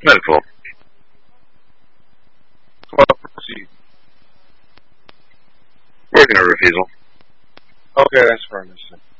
Medical. Well, proceed. Working a refusal. Okay, that's furnace.